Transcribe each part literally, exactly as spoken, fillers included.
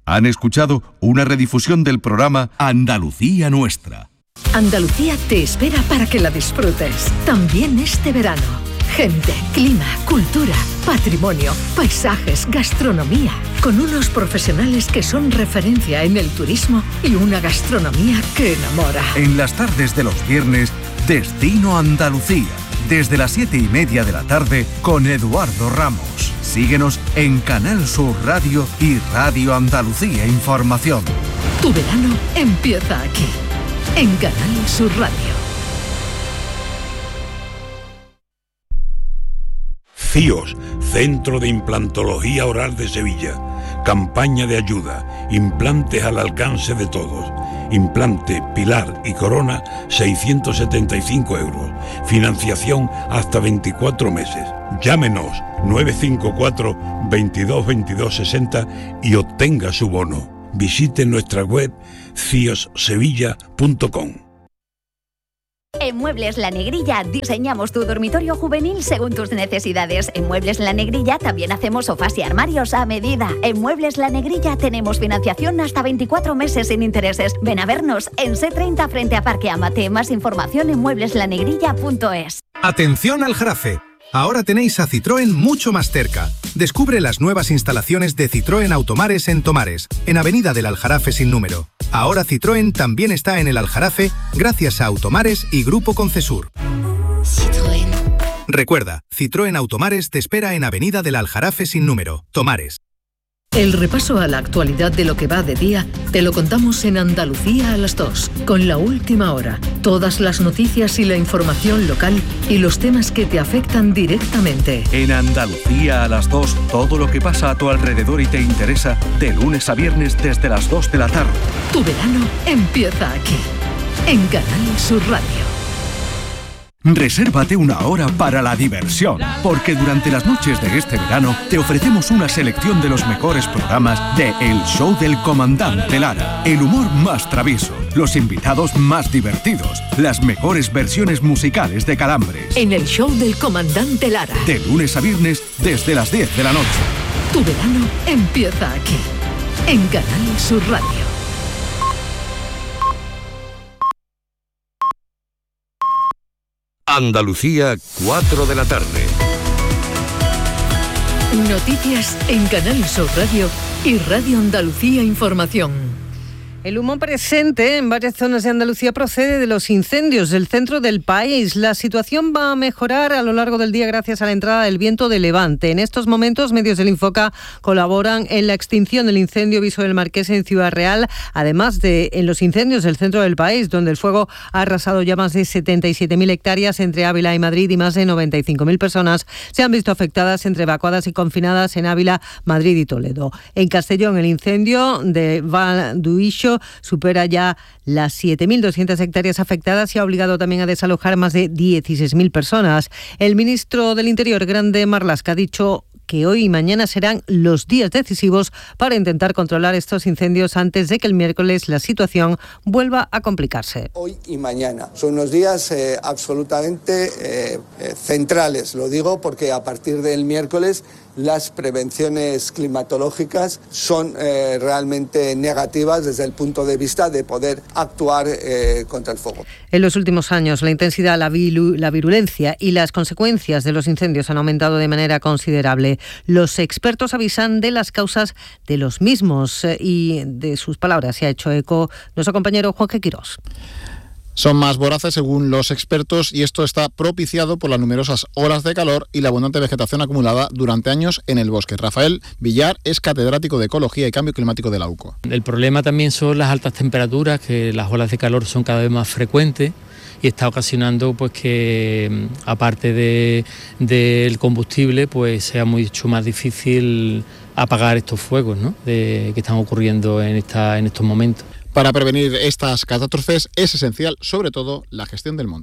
Han escuchado una redifusión del programa Andalucía Nuestra. Andalucía te espera para que la disfrutes, también este verano. Gente, clima, cultura, patrimonio, paisajes, gastronomía, con unos profesionales que son referencia en el turismo y una gastronomía que enamora. En las tardes de los viernes, Destino Andalucía, desde las siete y media de la tarde con Eduardo Ramos. Síguenos en Canal Sur Radio y Radio Andalucía Información. Tu verano empieza aquí, en Canal Sur Radio. C I O S, Centro de Implantología Oral de Sevilla. Campaña de ayuda. Implantes al alcance de todos. Implante, pilar y corona, seiscientos setenta y cinco euros. Financiación hasta veinticuatro meses. Llámenos nueve cinco cuatro, veintidós, veintidós, sesenta y obtenga su bono. Visite nuestra web cios sevilla punto com. En Muebles La Negrilla diseñamos tu dormitorio juvenil según tus necesidades. En Muebles La Negrilla también hacemos sofás y armarios a medida. En Muebles La Negrilla tenemos financiación hasta veinticuatro meses sin intereses. Ven a vernos en C treinta frente a Parque Amate. Más información en muebles la negrilla punto es. Atención al Jarafe. Ahora tenéis a Citroën mucho más cerca. Descubre las nuevas instalaciones de Citroën Automares en Tomares, en Avenida del Aljarafe sin número. Ahora Citroën también está en el Aljarafe gracias a Automares y Grupo Concesur. Citroën. Recuerda, Citroën Automares te espera en Avenida del Aljarafe sin número, Tomares. El repaso a la actualidad de lo que va de día te lo contamos en Andalucía a las dos, con La Última Hora. Todas las noticias y la información local y los temas que te afectan directamente. En Andalucía a las dos, todo lo que pasa a tu alrededor y te interesa, de lunes a viernes desde las dos de la tarde. Tu verano empieza aquí, en Canal Sur Radio. Resérvate una hora para la diversión, porque durante las noches de este verano te ofrecemos una selección de los mejores programas de El Show del Comandante Lara. El humor más travieso, los invitados más divertidos, las mejores versiones musicales de Calambres. En El Show del Comandante Lara. De lunes a viernes desde las diez de la noche. Tu verano empieza aquí, en Canal Sur Radio. Andalucía, cuatro de la tarde. Noticias en Canal Sur Radio y Radio Andalucía Información. El humo presente en varias zonas de Andalucía procede de los incendios del centro del país. La situación va a mejorar a lo largo del día gracias a la entrada del viento de levante. En estos momentos, medios del Infoca colaboran en la extinción del incendio Viso del Marqués en Ciudad Real, además de en los incendios del centro del país, donde el fuego ha arrasado ya más de setenta y siete mil hectáreas entre Ávila y Madrid y más de noventa y cinco mil personas se han visto afectadas entre evacuadas y confinadas en Ávila, Madrid y Toledo. En Castellón, el incendio de Valduixo supera ya las siete mil doscientas hectáreas afectadas y ha obligado también a desalojar más de dieciséis mil personas. El ministro del Interior, Grande Marlaska, ha dicho que hoy y mañana serán los días decisivos para intentar controlar estos incendios antes de que el miércoles la situación vuelva a complicarse. Hoy y mañana son unos días eh, absolutamente eh, eh, centrales, lo digo porque a partir del miércoles las prevenciones climatológicas son eh, realmente negativas desde el punto de vista de poder actuar eh, contra el fuego. En los últimos años, la intensidad, la, viru- la virulencia y las consecuencias de los incendios han aumentado de manera considerable. Los expertos avisan de las causas de los mismos eh, y de sus palabras se ha hecho eco nuestro compañero Juanje Quirós. Son más voraces según los expertos y esto está propiciado por las numerosas horas de calor y la abundante vegetación acumulada durante años en el bosque. Rafael Villar es catedrático de Ecología y Cambio Climático de la U C O. El problema también son las altas temperaturas, que las olas de calor son cada vez más frecuentes y está ocasionando pues que aparte de, del combustible pues sea mucho más difícil apagar estos fuegos, ¿no? de, que están ocurriendo en, esta, en estos momentos. Para prevenir estas catástrofes es esencial, sobre todo, la gestión del monte.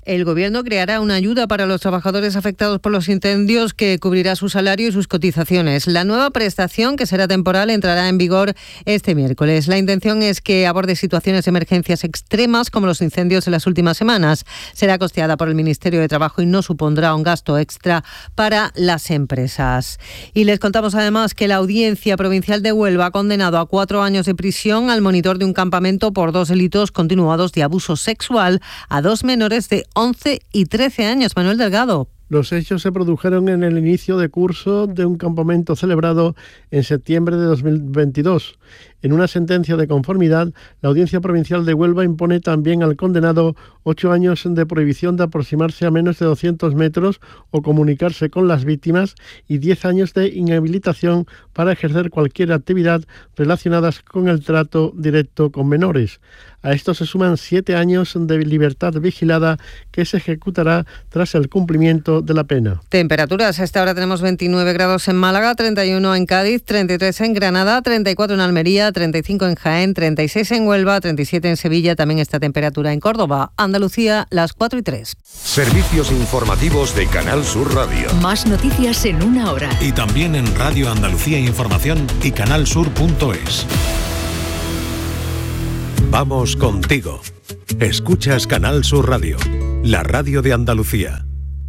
El Gobierno creará una ayuda para los trabajadores afectados por los incendios que cubrirá su salario y sus cotizaciones. La nueva prestación, que será temporal, entrará en vigor este miércoles. La intención es que aborde situaciones de emergencias extremas como los incendios en las últimas semanas. Será costeada por el Ministerio de Trabajo y no supondrá un gasto extra para las empresas. Y les contamos además que la Audiencia Provincial de Huelva ha condenado a cuatro años de prisión al monitor de un campamento por dos delitos continuados de abuso sexual a dos menores de once y trece años. Manuel Delgado. Los hechos se produjeron en el inicio de curso de un campamento celebrado en septiembre de dos mil veintidós. En una sentencia de conformidad, la Audiencia Provincial de Huelva impone también al condenado ocho años de prohibición de aproximarse a menos de doscientos metros o comunicarse con las víctimas y diez años de inhabilitación para ejercer cualquier actividad relacionada con el trato directo con menores. A esto se suman siete años de libertad vigilada que se ejecutará tras el cumplimiento de la pena. Temperaturas. A esta hora tenemos veintinueve grados en Málaga, treinta y uno en Cádiz, treinta y tres en Granada, treinta y cuatro en Almería, treinta y cinco en Jaén, treinta y seis en Huelva, treinta y siete en Sevilla. También esta temperatura en Córdoba. Andalucía, las cuatro y tres. Servicios informativos de Canal Sur Radio. Más noticias en una hora. Y también en Radio Andalucía Información y canal sur punto es. Vamos contigo. Escuchas Canal Sur Radio, la radio de Andalucía.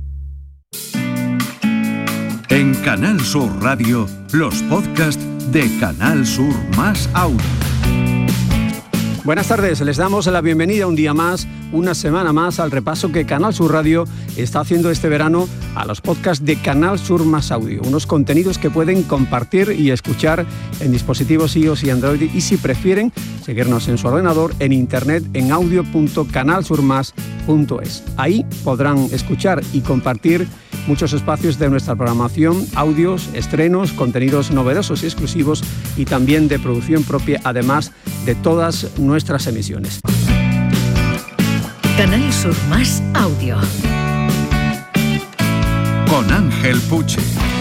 En Canal Sur Radio, los podcasts de Canal Sur más Audio. Buenas tardes, les damos la bienvenida un día más, una semana más al repaso que Canal Sur Radio está haciendo este verano a los podcasts de Canal Sur más Audio, unos contenidos que pueden compartir y escuchar en dispositivos iOS y Android y si prefieren seguirnos en su ordenador en internet en audio punto canal sur más punto es. Ahí podrán escuchar y compartir muchos espacios de nuestra programación, audios, estrenos, contenidos novedosos y exclusivos y también de producción propia, además de todas nuestras emisiones. Canal Sur más Audio. Con Ángel Puche.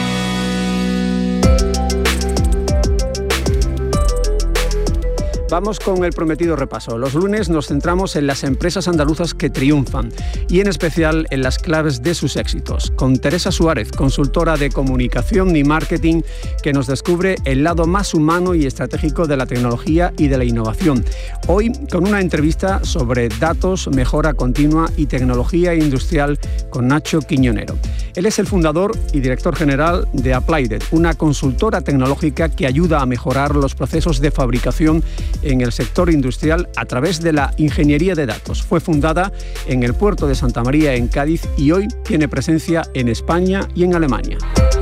Vamos con el prometido repaso. Los lunes nos centramos en las empresas andaluzas que triunfan y en especial en las claves de sus éxitos. Con Teresa Suárez, consultora de comunicación y marketing, que nos descubre el lado más humano y estratégico de la tecnología y de la innovación. Hoy con una entrevista sobre datos, mejora continua y tecnología industrial con Nacho Quiñonero. Él es el fundador y director general de Applied, una consultora tecnológica que ayuda a mejorar los procesos de fabricación en el sector industrial a través de la ingeniería de datos. Fue fundada en el puerto de Santa María en Cádiz y hoy tiene presencia en España y en Alemania.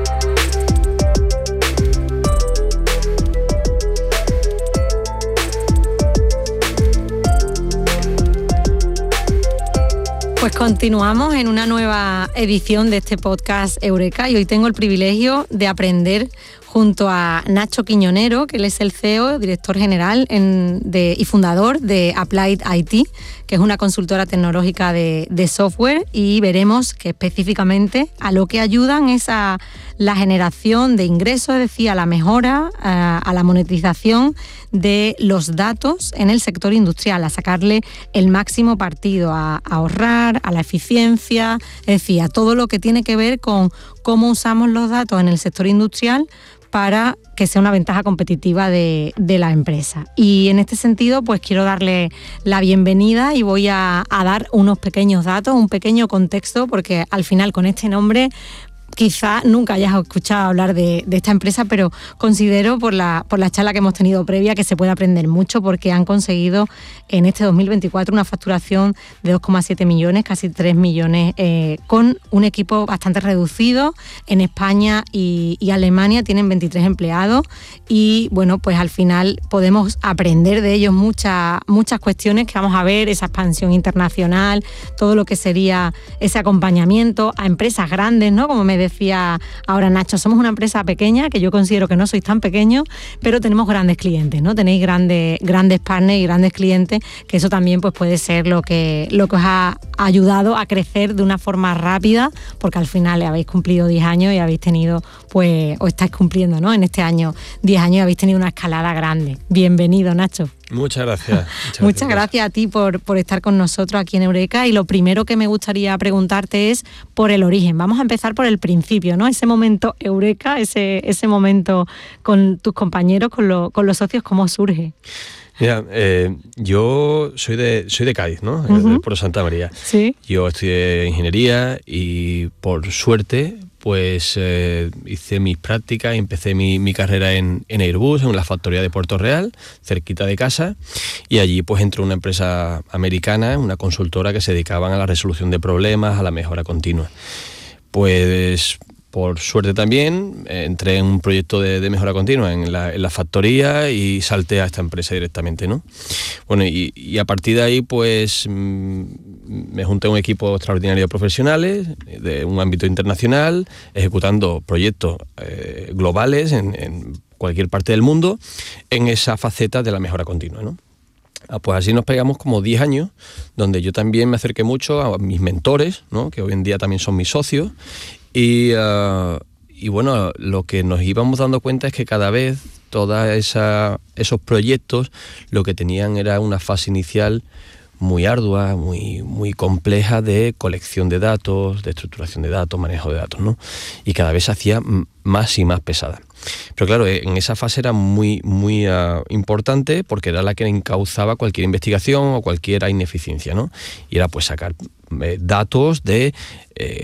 Pues continuamos en una nueva edición de este podcast Eureka y hoy tengo el privilegio de aprender junto a Nacho Quiñonero, que él es el C E O, director general en, de, y fundador de Applied I T, que es una consultora tecnológica de, de software, y veremos que específicamente a lo que ayudan es a la generación de ingresos, es decir, a la mejora, a, a la monetización de los datos en el sector industrial, a sacarle el máximo partido, a, a ahorrar, a la eficiencia, es decir, a todo lo que tiene que ver con cómo usamos los datos en el sector industrial para que sea una ventaja competitiva de, de la empresa. Y en este sentido, pues quiero darle la bienvenida y voy a, a dar unos pequeños datos, un pequeño contexto, porque al final con este nombre quizá nunca hayas escuchado hablar de, de esta empresa, pero considero por la, por la charla que hemos tenido previa que se puede aprender mucho porque han conseguido en este dos mil veinticuatro una facturación de dos coma siete millones, casi tres millones, eh, con un equipo bastante reducido. En España y, y Alemania tienen veintitrés empleados y bueno, pues al final podemos aprender de ellos muchas, muchas cuestiones que vamos a ver, esa expansión internacional, todo lo que sería ese acompañamiento a empresas grandes, ¿no? Como me decía ahora Nacho, somos una empresa pequeña, que yo considero que no sois tan pequeños, pero tenemos grandes clientes, ¿no? Tenéis grandes, grandes partners y grandes clientes, que eso también pues, puede ser lo que, lo que os ha ayudado a crecer de una forma rápida, porque al final habéis cumplido diez años y habéis tenido, pues, o estáis cumpliendo, ¿no? En este año diez años y habéis tenido una escalada grande. Bienvenido, Nacho. Muchas gracias. Muchas gracias, muchas gracias a ti por, por estar con nosotros aquí en Eureka. Y lo primero que me gustaría preguntarte es por el origen. Vamos a empezar por el principio, ¿no? Ese momento Eureka, ese, ese momento con tus compañeros, con, lo, con los socios, ¿cómo surge? Mira, eh, yo soy de soy de Cádiz, ¿no? Uh-huh. Del pueblo Santa María. Sí. Yo estudié ingeniería y por suerte pues eh, hice mis prácticas y empecé mi, mi carrera en, en Airbus, en la factoría de Puerto Real, cerquita de casa, y allí pues entré a una empresa americana, una consultora que se dedicaban a la resolución de problemas, a la mejora continua. Pues por suerte también eh, entré en un proyecto de, de mejora continua en la, en la factoría y salté a esta empresa directamente, ¿no? Bueno, y, y a partir de ahí pues mmm, me junté a un equipo extraordinario de profesionales de un ámbito internacional, ejecutando proyectos eh, globales en, en cualquier parte del mundo en esa faceta de la mejora continua, ¿no? Ah, pues así nos pegamos como diez años, donde yo también me acerqué mucho a mis mentores, ¿no? Que hoy en día también son mis socios. Y, uh, y bueno, lo que nos íbamos dando cuenta es que cada vez todos esos proyectos lo que tenían era una fase inicial muy ardua, muy, muy compleja de colección de datos, de estructuración de datos, manejo de datos, ¿no? Y cada vez se hacía más y más pesada. Pero claro, en esa fase era muy, muy uh, importante porque era la que encauzaba cualquier investigación o cualquier ineficiencia, ¿no? Y era pues sacar eh, datos de eh,